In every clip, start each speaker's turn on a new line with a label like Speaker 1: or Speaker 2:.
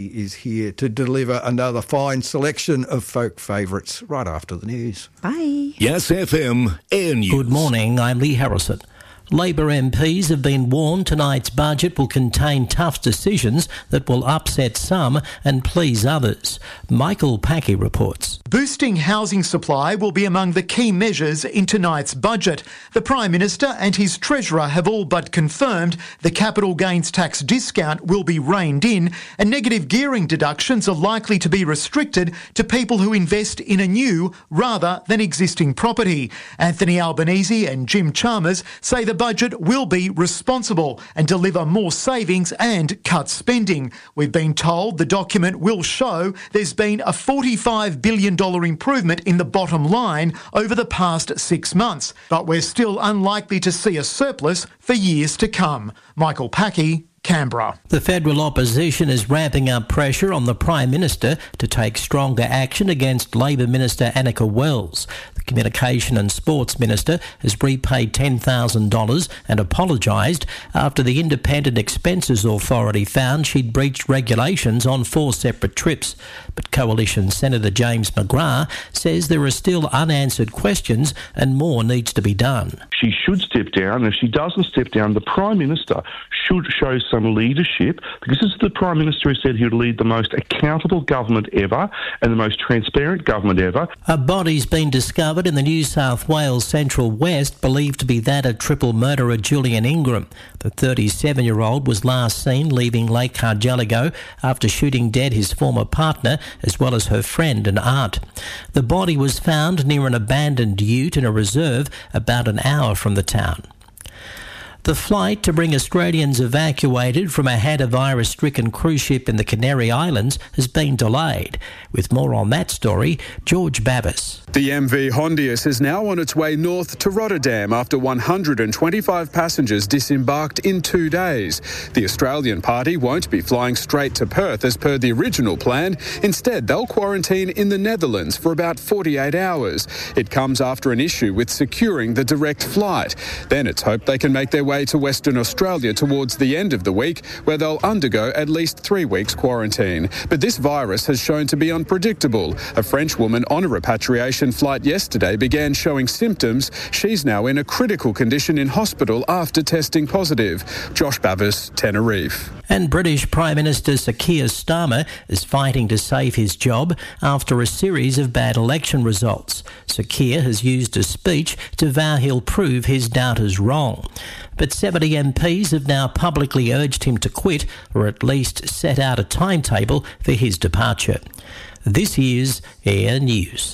Speaker 1: He is here to deliver another fine selection of folk favourites right after the news.
Speaker 2: Bye.
Speaker 3: Yes FM Air News.
Speaker 4: Good morning, I'm Lee Harrison. Labor MPs have been warned tonight's budget will contain tough decisions that will upset some and please others. Michael Packy reports.
Speaker 5: Boosting housing supply will be among the key measures in tonight's budget. The Prime Minister and his Treasurer have all but confirmed the capital gains tax discount will be reined in, and negative gearing deductions are likely to be restricted to people who invest in a new rather than existing property. Anthony Albanese and Jim Chalmers say the budget will be responsible and deliver more savings and cut spending. We've been told the document will show there's been a $45 billion improvement in the bottom line over the past 6 months, but we're still unlikely to see a surplus for years to come. Michael Packy, Canberra.
Speaker 4: The federal opposition is ramping up pressure on the Prime Minister to take stronger action against Labor Minister Annika Wells. The Communication and Sports Minister has repaid $10,000 and apologised after the Independent Expenses Authority found she'd breached regulations on 4 separate trips. But Coalition Senator James McGrath says there are still unanswered questions and more needs to be done.
Speaker 6: She should step down. If she doesn't step down, the Prime Minister should show some leadership, because this is the Prime Minister who said he would lead the most accountable government ever and the most transparent government ever.
Speaker 4: A body's been discovered in the New South Wales Central West, believed to be that of triple murderer Julian Ingram. The 37-year-old was last seen leaving Lake Cargelligo after shooting dead his former partner as well as her friend and aunt. The body was found near an abandoned ute in a reserve about an hour from the town. The flight to bring Australians evacuated from a hantavirus-stricken cruise ship in the Canary Islands has been delayed. With more on that story, George Bavis.
Speaker 7: The MV Hondius is now on its way north to Rotterdam after 125 passengers disembarked in 2 days. The Australian party won't be flying straight to Perth as per the original plan. Instead, they'll quarantine in the Netherlands for about 48 hours. It comes after an issue with securing the direct flight. Then it's hoped they can make their way to Western Australia towards the end of the week, where they'll undergo at least 3 weeks quarantine. But this virus has shown to be unpredictable. A French woman on a repatriation flight yesterday began showing symptoms. She's now in a critical condition in hospital after testing positive. Josh Bavis, Tenerife.
Speaker 4: And British Prime Minister Sir Keir Starmer is fighting to save his job after a series of bad election results. Sir Keir has used a speech to vow he'll prove his doubters wrong. But 70 MPs have now publicly urged him to quit, or at least set out a timetable for his departure. This is Air News.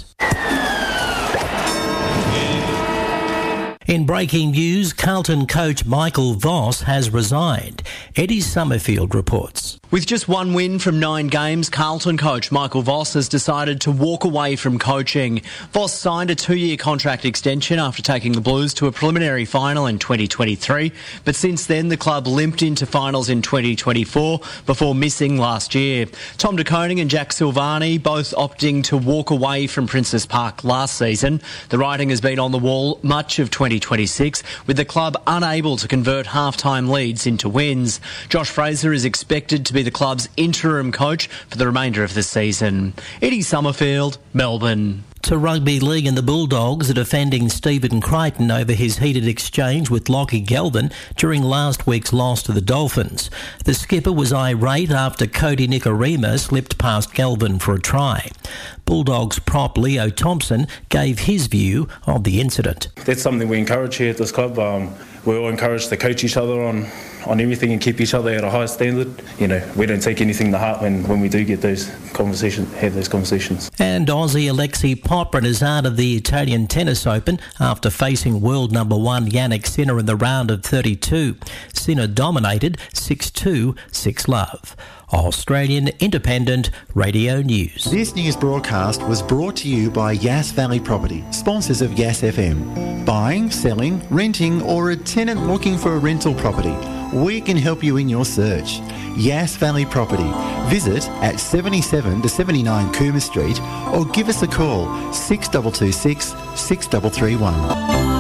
Speaker 4: In breaking news, Carlton coach Michael Voss has resigned. Eddie Summerfield reports.
Speaker 8: With just 1 win from 9 games, Carlton coach Michael Voss has decided to walk away from coaching. Voss signed a 2-year contract extension after taking the Blues to a preliminary final in 2023, but since then the club limped into finals in 2024 before missing last year. Tom de Koning and Jack Silvani both opting to walk away from Princes Park last season. The writing has been on the wall much of 2026, with the club unable to convert half-time leads into wins. Josh Fraser is expected to be the club's interim coach for the remainder of the season. Eddie Summerfield, Melbourne.
Speaker 4: To rugby league, and the Bulldogs are defending Stephen Crichton over his heated exchange with Lockie Galvin during last week's loss to the Dolphins. The skipper was irate after Cody Nikorima slipped past Galvin for a try. Bulldogs prop Leo Thompson gave his view of the incident.
Speaker 9: That's something we encourage here at this club. We're all encouraged to coach each other on everything and keep each other at a high standard. You know, we don't take anything to heart when we do get those conversations, have those conversations.
Speaker 4: And Aussie Alexei Popyrin is out of the Italian Tennis Open after facing world number 1 Jannik Sinner in the round of 32. Sinner dominated 6-2, 6-love. Australian Independent Radio News.
Speaker 10: This news broadcast was brought to you by Yass Valley Property, sponsors of Yass FM. Buying, selling, renting, or a tenant looking for a rental property, we can help you in your search. Yass Valley Property. Visit at 77 to 79 Cooma Street or give us a call 6226 6331.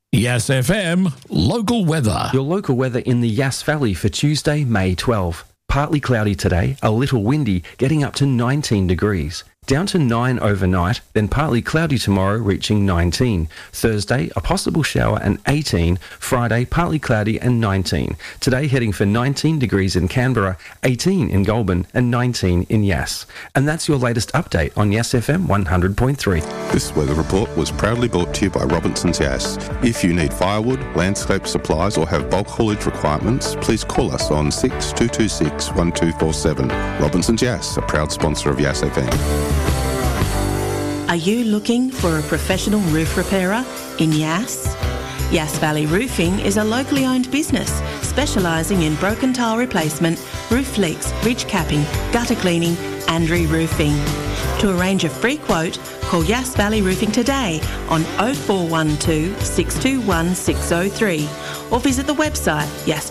Speaker 3: Yass FM local weather.
Speaker 11: Your local weather in the Yass Valley for Tuesday, May 12.
Speaker 2: partly cloudy today, a little windy, getting up to 19 degrees. Down to 9 overnight, then partly cloudy tomorrow, reaching 19. Thursday, a possible shower and 18. Friday, partly cloudy and 19. Today, heading for 19 degrees in Canberra, 18 in Goulburn and 19 in Yass. And that's your latest update on Yass FM 100.3.
Speaker 11: This weather report was proudly brought to you by Robinson's Yass. If you need firewood, landscape supplies or have bulk haulage requirements, please call us on 6226 1247. Robinson's Yass, a proud sponsor of Yass FM.
Speaker 12: Are you looking for a professional roof repairer in Yass? Yass Valley Roofing is a locally owned business specialising in broken tile replacement, roof leaks, ridge capping, gutter cleaning and re-roofing. To arrange a free quote, call Yass Valley Roofing today on 0412 621 603 or visit the website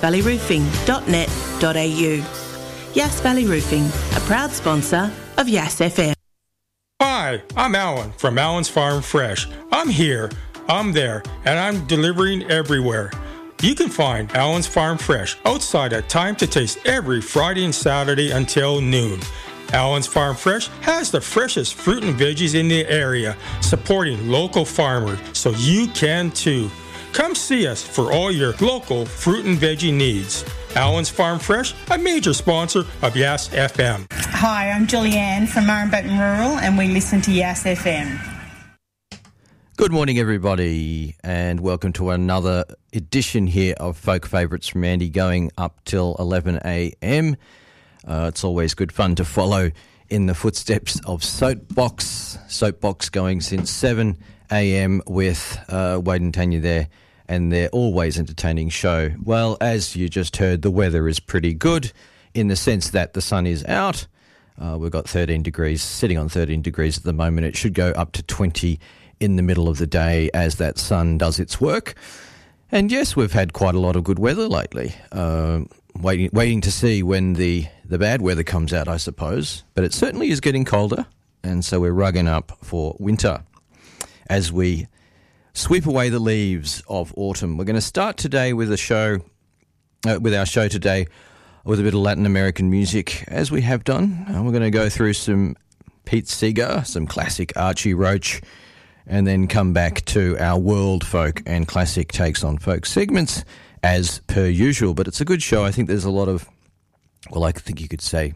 Speaker 12: yassvalleyroofing.net.au. Yass Valley Roofing, a proud sponsor of Yass FM.
Speaker 13: Hi, I'm Alan from Alan's Farm Fresh. I'm here, I'm there, and I'm delivering everywhere. You can find Alan's Farm Fresh outside at Time to Taste every Friday and Saturday until noon. Alan's Farm Fresh has the freshest fruit and veggies in the area, supporting local farmers, so you can too. Come see us for all your local fruit and veggie needs. Alan's Farm Fresh, a major sponsor of Yass FM.
Speaker 14: Hi, I'm Julianne from Murrumbeaton Rural and we listen to Yass FM.
Speaker 15: Good morning, everybody, and welcome to another edition here of Folk Favourites from Andy, going up till 11 a.m. It's always good fun to follow in the footsteps of Soapbox. Soapbox going since 7 a.m. with Wade and Tanya there, and their always entertaining show. Well, as you just heard, the weather is pretty good in the sense that the sun is out. We've got 13 degrees, sitting on 13 degrees at the moment. It should go up to 20 in the middle of the day as that sun does its work. And yes, we've had quite a lot of good weather lately. Waiting to see when the bad weather comes out, I suppose. But it certainly is getting colder, and so we're rugging up for winter as we sweep away the leaves of autumn. We're going to start today with our show today with a bit of Latin American music, as we have done. We're going to go through some Pete Seeger, some classic Archie Roach, and then come back to our world folk and classic takes on folk segments as per usual. But it's a good show. I think there's a lot of, well, I think you could say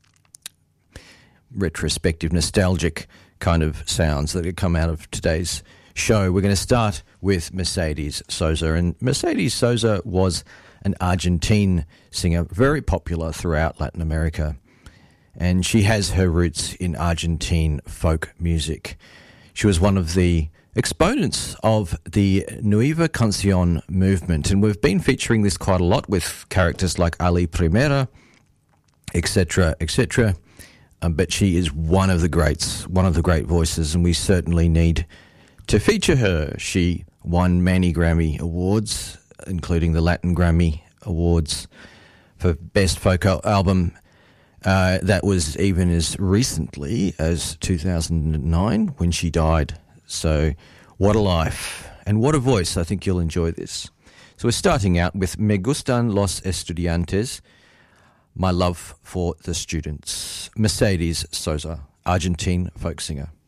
Speaker 15: retrospective, nostalgic kind of sounds that could come out of today's show. We're going to start with Mercedes Sosa, and Mercedes Sosa was an Argentine singer, very popular throughout Latin America, and she has her roots in Argentine folk music. She was one of the exponents of the Nueva Canción movement, and we've been featuring this quite a lot with characters like Ali Primera, etc., etc., but she is one of the greats, one of the great voices, and we certainly need to feature her. She won many Grammy Awards, including the Latin Grammy Awards for Best Folk Album. That was even as recently as 2009 when she died. So what a life and what a voice. I think you'll enjoy this. So we're starting out with Me Gustan Los Estudiantes, My Love for the Students. Mercedes Sosa, Argentine folk singer.